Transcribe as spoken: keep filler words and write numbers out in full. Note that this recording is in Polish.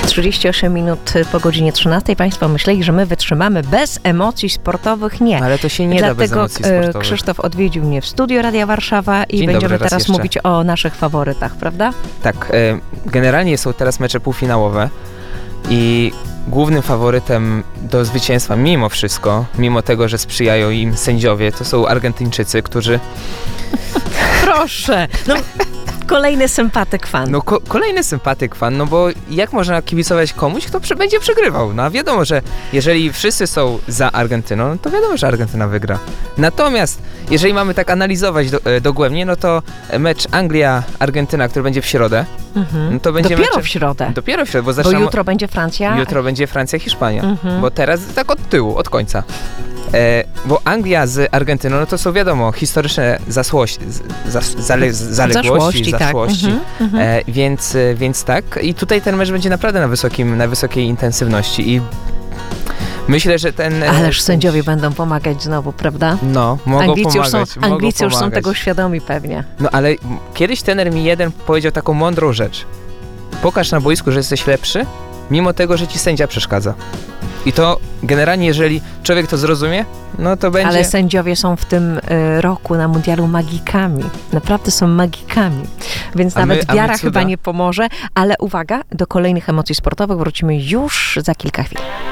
trzydzieści osiem minut po godzinie trzynastej. Państwo myśleli, że my wytrzymamy bez emocji sportowych. Nie. Ale to się nie Dlatego da bez emocji sportowych. Krzysztof odwiedził mnie w studio Radia Warszawa i Dzień będziemy dobry, raz teraz jeszcze. mówić o naszych faworytach, prawda? Tak, generalnie są teraz mecze półfinałowe i głównym faworytem do zwycięstwa mimo wszystko, mimo tego, że sprzyjają im sędziowie, to są Argentyńczycy, którzy... Proszę! No, kolejny sympatyk fan. No ko- kolejny sympatyk fan, no bo jak można kibicować komuś, kto przy- będzie przegrywał? No a wiadomo, że jeżeli wszyscy są za Argentyną, no to wiadomo, że Argentyna wygra. Natomiast jeżeli mamy tak analizować do, e, dogłębnie, no to mecz Anglia-Argentyna, który będzie w środę, Mhm. no to będzie Dopiero mecz... w środę. Dopiero w środę, bo Bo zaczynamy... jutro będzie Francja. Jutro będzie Francja-Hiszpania, Mhm. bo teraz tak od tyłu, od końca. E, bo Anglia z Argentyną, no to są wiadomo, historyczne zasłości, zas, zale, zaległości, Zaszłości, tak. zaszłości. Mhm, mhm. E, więc, e, więc tak. I tutaj ten mecz będzie naprawdę na, wysokim, na wysokiej intensywności i myślę, że ten... e, Ależ ten- sędziowie będą pomagać znowu, prawda? No, mogą Anglicy już pomagać. są, mogą Anglicy już są pomagać. tego świadomi pewnie. No ale m- kiedyś trener mi jeden powiedział taką mądrą rzecz. Pokaż na boisku, że jesteś lepszy, mimo tego, że ci sędzia przeszkadza. I to generalnie, jeżeli człowiek to zrozumie, no to będzie... Ale sędziowie są w tym y, roku na mundialu magikami. Naprawdę są magikami. Więc A my- nawet a my wiara cuda. chyba nie pomoże. Ale uwaga, do kolejnych emocji sportowych wrócimy już za kilka chwil.